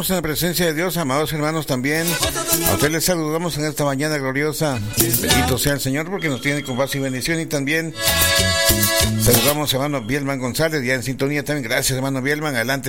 estamos en la presencia de Dios, amados hermanos, también. A ustedes les saludamos en esta mañana gloriosa. Bendito sea el Señor porque nos tiene con paz y bendición. Y también saludamos a hermano Bielman González, ya en sintonía también. Gracias, hermano Bielman. Adelante.